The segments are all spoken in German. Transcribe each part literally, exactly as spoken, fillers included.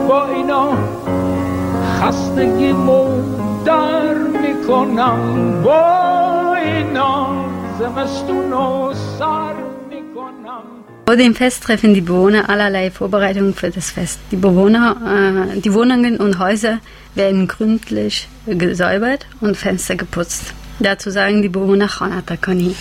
با اینا خستگیمو در میکنم با اینا زمستونو سر میکنم. Vor dem Fest treffen die Bewohner allerlei Vorbereitungen für das Fest. Die Bewohner, äh, die Wohnungen und Häuser werden gründlich gesäubert und Fenster geputzt. Dazu sagen die Bewohner Khanatakani.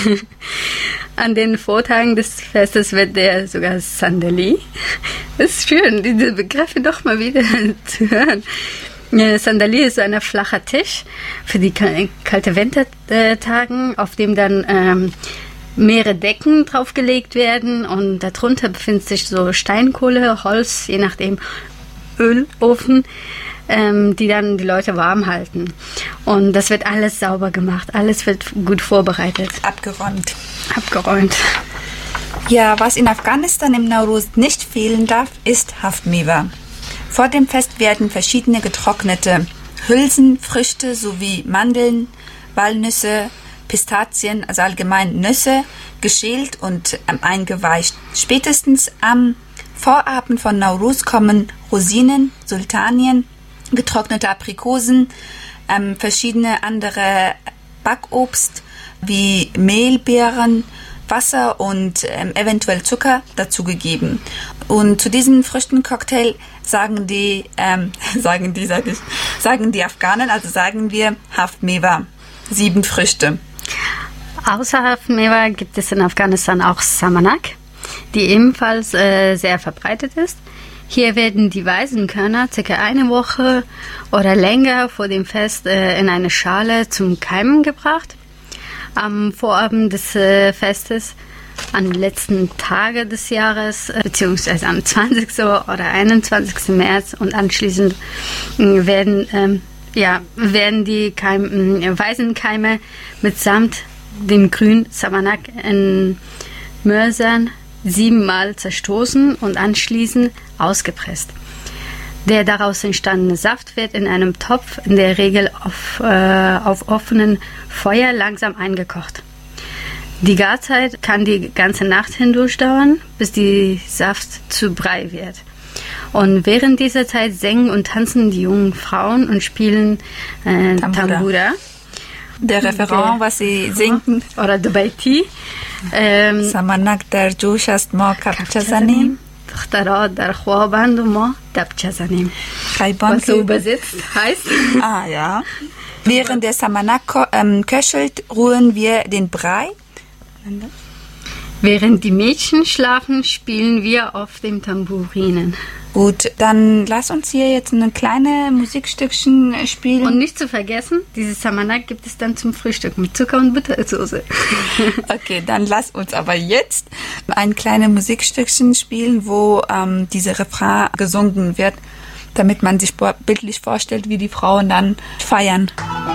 An den Vortagen des Festes wird der sogar Sandali. Das ist schön, diese Begriffe doch mal wieder zu hören. Sandali ist so ein flacher Tisch für die kalte Wintertagen, auf dem dann ähm, mehrere Decken draufgelegt werden und darunter befindet sich so Steinkohle, Holz, je nachdem Ölofen, ähm, die dann die Leute warm halten. Und das wird alles sauber gemacht, alles wird gut vorbereitet. Abgeräumt. Abgeräumt. Ja, was in Afghanistan im Nowruz nicht fehlen darf, ist Haftmewa. Vor dem Fest werden verschiedene getrocknete Hülsenfrüchte sowie Mandeln, Walnüsse, Pistazien, also allgemein Nüsse, geschält und ähm, eingeweicht. Spätestens am Vorabend von Nowruz kommen Rosinen, Sultanien, getrocknete Aprikosen, ähm, verschiedene andere Backobst wie Mehlbeeren, Wasser und ähm, eventuell Zucker dazugegeben. Und zu diesem Früchtencocktail sagen die, ähm, sagen die, sag ich, sagen die Afghanen, also sagen wir Haftmewa, sieben Früchte. Außer Haftmewa gibt es in Afghanistan auch Samanak, die ebenfalls äh, sehr verbreitet ist. Hier werden die Weißenkörner circa eine Woche oder länger vor dem Fest äh, in eine Schale zum Keimen gebracht. Am Vorabend des äh, Festes, an den letzten Tagen des Jahres, äh, beziehungsweise am zwanzigsten oder einundzwanzigsten März und anschließend äh, werden, ähm, ja, werden die Keim, äh, Weißenkeime mitsamt dem grünen Samanak in Mörsern siebenmal zerstoßen und anschließend ausgepresst. Der daraus entstandene Saft wird in einem Topf in der Regel auf, äh, auf offenem Feuer langsam eingekocht. Die Garzeit kann die ganze Nacht hindurch dauern, bis der Saft zu Brei wird. Und während dieser Zeit singen und tanzen die jungen Frauen und spielen äh, Tambura. Tambura. Der Referent, was sie singen. Oder Dubaiti. Samanak der Josh ast ma kapcha zanim. دخترها در خوابند و ما دبچه زنیم. Was so übersetzt heißt. Ah ja. Während der Samanak ähm, köchelt, ruhen wir den Brei. Während die Mädchen schlafen, spielen wir auf dem Tamburinen. Gut, dann lass uns hier jetzt ein kleines Musikstückchen spielen. Und nicht zu vergessen, dieses Samanak gibt es dann zum Frühstück mit Zucker und Buttersoße. Okay, dann lass uns aber jetzt ein kleines Musikstückchen spielen, wo ähm, dieser Refrain gesungen wird, damit man sich bildlich vorstellt, wie die Frauen dann feiern.